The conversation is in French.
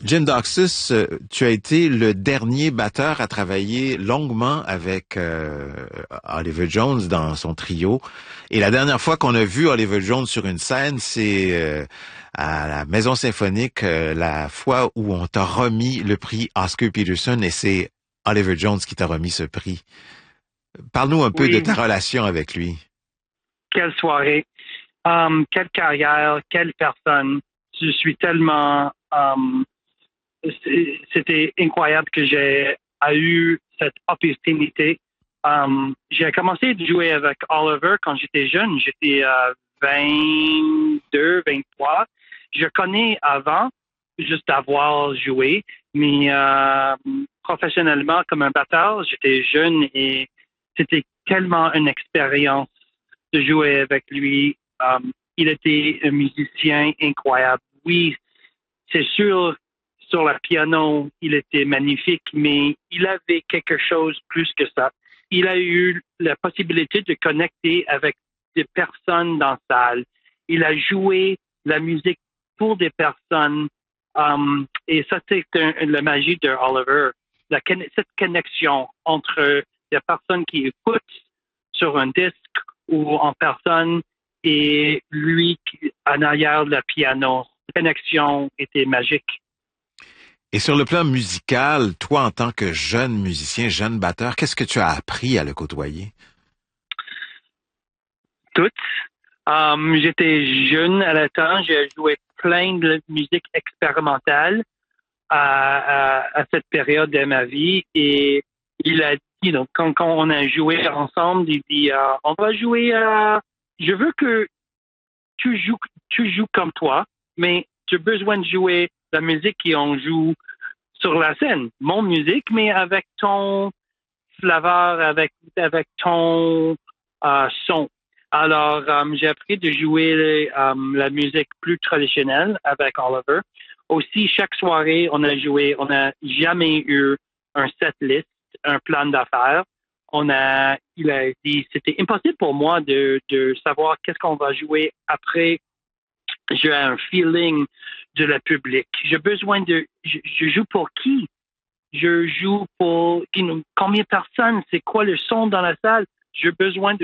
Jim Doxus, tu as été le dernier batteur à travailler longuement avec Oliver Jones dans son trio. Et la dernière fois qu'on a vu Oliver Jones sur une scène, c'est à la Maison Symphonique, la fois où on t'a remis le prix Oscar Peterson, et c'est Oliver Jones qui t'a remis ce prix. Parle-nous un peu de Oui, ta relation avec lui. quelle soirée, quelle carrière, quelle personne. Je suis tellement... c'était incroyable que j'ai eu cette opportunité. J'ai commencé à jouer avec Oliver quand j'étais jeune. J'étais 22, 23. Je connais avant, juste d'avoir joué, mais professionnellement, comme un batteur, j'étais jeune et c'était tellement une expérience de jouer avec lui. Il était un musicien incroyable. Oui, c'est sûr, sur le piano, il était magnifique, mais il avait quelque chose plus que ça. Il a eu la possibilité de connecter avec des personnes dans la salle. Il a joué la musique pour des personnes. Et ça, c'est la magie de Oliver. Cette connexion entre les personnes qui écoutent sur un disque ou en personne et lui en arrière le piano. La connexion était magique. Et sur le plan musical, toi, en tant que jeune musicien, jeune batteur, qu'est-ce que tu as appris à le côtoyer? Toutes. J'étais jeune à la temps, j'ai joué plein de musique expérimentale à cette période de ma vie et il a dit, donc, quand on a joué ensemble, il dit, on va jouer, je veux que tu joues comme toi, mais tu as besoin de jouer la musique qu'on joue sur la scène. Mon musique, mais avec ton flavor, avec ton son. Alors, j'ai appris de jouer la musique plus traditionnelle avec Oliver. Aussi, chaque soirée, on n'a jamais eu un set list, un plan d'affaires. Il a dit, c'était impossible pour moi de savoir qu'est-ce qu'on va jouer après. J'ai un feeling de la public. J'ai besoin je joue pour qui? Je joue pour combien de personnes? C'est quoi le son dans la salle? J'ai besoin de